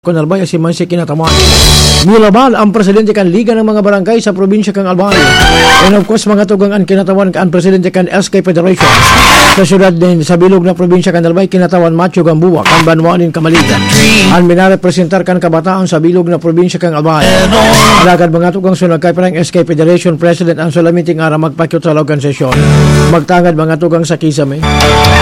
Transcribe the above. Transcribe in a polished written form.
Kung Albay si Mansi kinatamaan. Nilabal ang presidente kan Liga ng mga barangay sa probinsya kang Albay. And of course mga tugang ang kinatawan kan presidente kan SK Federation. Sa syudad din sa bilog na probinsya kan Albay kinatawan Macho Gambuwa kan Banwanin Kamaligan. Ang minarepresentar kan kabataan sa bilog na probinsya kang Albay. Alagad mga tugang sunod kay parang SK Federation President ang sulamiting ara magpakyot sa logan sesyon. Magtangad mga tugang sa kisame.